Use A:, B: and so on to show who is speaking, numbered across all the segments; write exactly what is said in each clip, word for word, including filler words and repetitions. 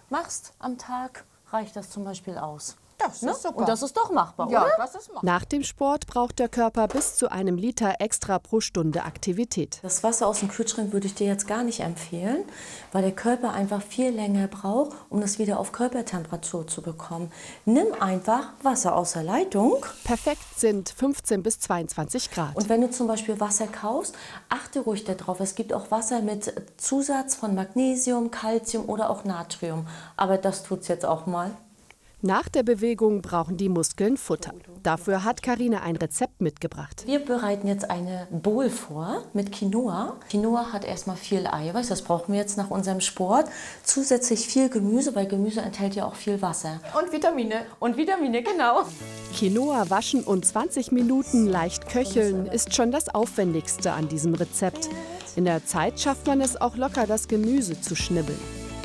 A: machst am Tag, reicht das zum Beispiel aus.
B: Das
A: Ne?
B: ist super.
A: Und das ist doch machbar,
B: Ja,
A: oder?
B: das ist machbar.
C: Nach dem Sport braucht der Körper bis zu einem Liter extra pro Stunde Aktivität.
A: Das Wasser aus dem Kühlschrank würde ich dir jetzt gar nicht empfehlen, weil der Körper einfach viel länger braucht, um das wieder auf Körpertemperatur zu bekommen. Nimm einfach Wasser aus der Leitung.
C: Perfekt sind fünfzehn bis zweiundzwanzig Grad.
A: Und wenn du zum Beispiel Wasser kaufst, achte ruhig darauf. Es gibt auch Wasser mit Zusatz von Magnesium, Calcium oder auch Natrium. Aber das tut's jetzt auch mal.
C: Nach der Bewegung brauchen die Muskeln Futter. Dafür hat Carina ein Rezept mitgebracht.
A: Wir bereiten jetzt eine Bowl vor mit Quinoa. Quinoa hat erstmal viel Eiweiß, das brauchen wir jetzt nach unserem Sport. Zusätzlich viel Gemüse, weil Gemüse enthält ja auch viel Wasser.
B: Und Vitamine.
A: Und Vitamine, genau.
C: Quinoa waschen und zwanzig Minuten leicht köcheln ist schon das Aufwendigste an diesem Rezept. In der Zeit schafft man es auch locker, das Gemüse zu schnibbeln.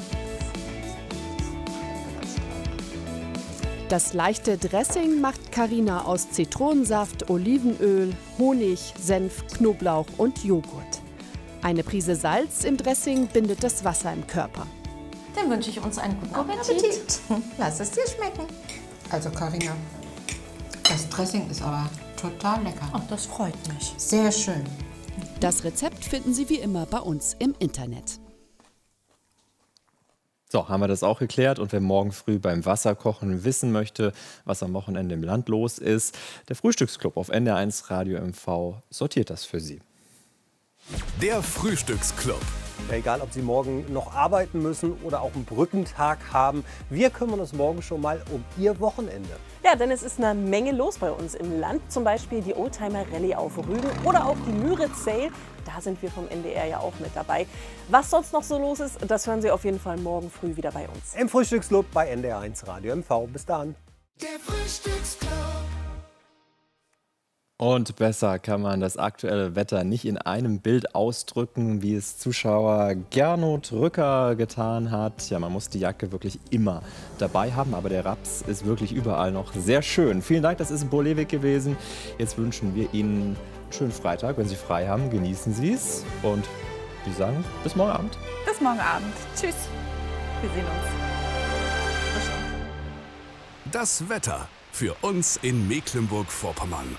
C: Das leichte Dressing macht Carina aus Zitronensaft, Olivenöl, Honig, Senf, Knoblauch und Joghurt. Eine Prise Salz im Dressing bindet das Wasser im Körper.
A: Dann wünsche ich uns einen guten Appetit.
B: Appetit. Lass es dir schmecken. Also Carina, das Dressing ist aber total lecker.
A: Oh, das freut mich.
B: Sehr schön.
D: Das Rezept finden Sie wie immer bei uns im Internet.
E: So, haben wir das auch geklärt. Und wer morgen früh beim Wasserkochen wissen möchte, was am Wochenende im Land los ist, der Frühstücksclub auf N D R eins Radio M V sortiert das für Sie.
F: Der Frühstücksclub.
G: Ja, egal, ob Sie morgen noch arbeiten müssen oder auch einen Brückentag haben, wir kümmern uns morgen schon mal um Ihr Wochenende.
H: Ja, denn es ist eine Menge los bei uns im Land. Zum Beispiel die Oldtimer Rallye auf Rügen oder auch die Müritz Sale. Da sind wir vom N D R ja auch mit dabei. Was sonst noch so los ist, das hören Sie auf jeden Fall morgen früh wieder bei uns.
G: Im Frühstücksclub bei N D R eins Radio M V. Bis dann.
F: Der Frühstücksclub.
E: Und besser kann man das aktuelle Wetter nicht in einem Bild ausdrücken, wie es Zuschauer Gernot Rücker getan hat. Ja, man muss die Jacke wirklich immer dabei haben, aber der Raps ist wirklich überall noch sehr schön. Vielen Dank, das ist Bolewik gewesen. Jetzt wünschen wir Ihnen einen schönen Freitag. Wenn Sie frei haben, genießen Sie es. Und wir sagen bis morgen Abend.
I: Bis morgen Abend. Tschüss. Wir sehen uns.
F: Das Wetter für uns in Mecklenburg-Vorpommern.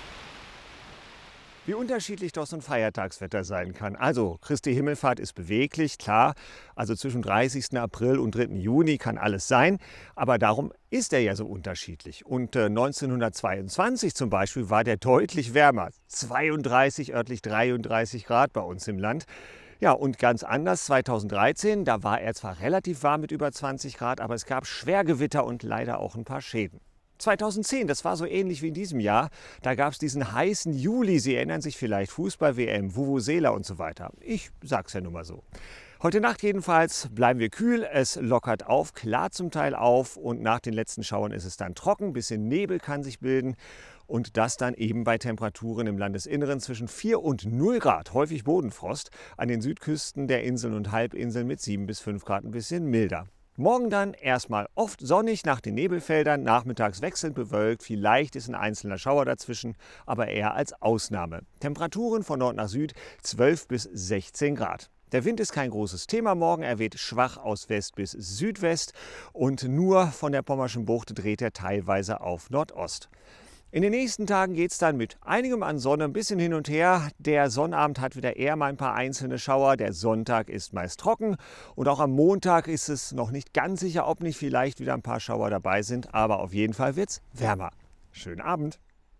G: Wie unterschiedlich doch so ein Feiertagswetter sein kann. Also, Christi Himmelfahrt ist beweglich, klar. Also zwischen dreißigsten April und dritten Juni kann alles sein. Aber darum ist er ja so unterschiedlich. Und äh, neunzehnhundertzweiundzwanzig zum Beispiel war der deutlich wärmer. zweiunddreißig, örtlich dreiunddreißig Grad bei uns im Land. Ja, und ganz anders zweitausenddreizehn, da war er zwar relativ warm mit über zwanzig Grad, aber es gab Schwergewitter und leider auch ein paar Schäden. zweitausendzehn, das war so ähnlich wie in diesem Jahr. Da gab es diesen heißen Juli. Sie erinnern sich vielleicht, Fußball-W M, Vuvuzela und so weiter. Ich sag's ja nun mal so. Heute Nacht jedenfalls bleiben wir kühl. Es lockert auf, klar zum Teil auf. Und nach den letzten Schauern ist es dann trocken. Ein bisschen Nebel kann sich bilden. Und das dann eben bei Temperaturen im Landesinneren zwischen vier und null Grad. Häufig Bodenfrost. An den Südküsten der Inseln und Halbinseln mit sieben bis fünf Grad ein bisschen milder. Morgen dann erstmal oft sonnig nach den Nebelfeldern, nachmittags wechselnd bewölkt, vielleicht ist ein einzelner Schauer dazwischen, aber eher als Ausnahme. Temperaturen von Nord nach Süd zwölf bis sechzehn Grad. Der Wind ist kein großes Thema morgen, er weht schwach aus West bis Südwest und nur von der Pommerschen Bucht dreht er teilweise auf Nordost. In den nächsten Tagen geht es dann mit einigem an Sonne ein bisschen hin und her. Der Sonnabend hat wieder eher mal ein paar einzelne Schauer. Der Sonntag ist meist trocken. Und auch am Montag ist es noch nicht ganz sicher, ob nicht vielleicht wieder ein paar Schauer dabei sind. Aber auf jeden Fall wird es wärmer. Schönen Abend.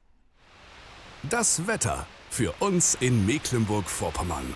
F: Das Wetter für uns in Mecklenburg-Vorpommern.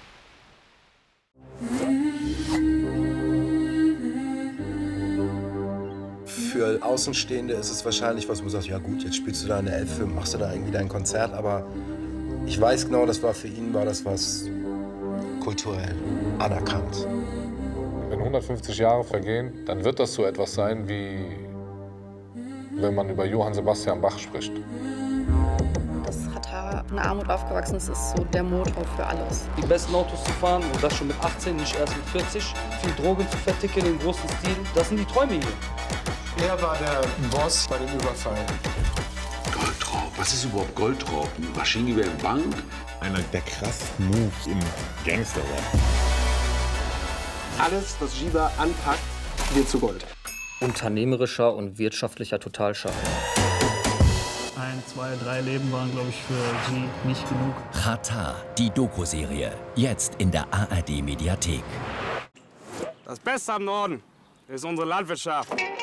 J: Für Außenstehende ist es wahrscheinlich was, wo du sagst, ja gut, jetzt spielst du da eine Elfe, machst du da irgendwie dein Konzert, aber ich weiß genau, das war für ihn, war das was kulturell anerkannt.
K: Wenn hundertfünfzig Jahre vergehen, dann wird das so etwas sein, wie wenn man über Johann Sebastian Bach spricht.
L: Das hat er in Armut aufgewachsen, das ist so der Motor für alles.
M: Die besten Autos zu fahren und das schon mit achtzehn, nicht erst mit vierzig. Viel Drogen zu verticken im großen Stil, das sind die Träume hier.
N: Er war der Boss bei dem Überfall.
O: Goldraub? Was ist überhaupt Goldraub? Eine Maschinengewehr in Bank?
P: Einer der krassesten Moves im Gangsterrap.
Q: Alles, was Giba anpackt, wird zu Gold.
M: Unternehmerischer und wirtschaftlicher Totalschaden.
R: Ein, zwei, drei Leben waren, glaube ich, für sie nicht genug.
S: Xatar, die Doku-Serie. Jetzt in der A R D-Mediathek.
Q: Das Beste am Norden ist unsere Landwirtschaft.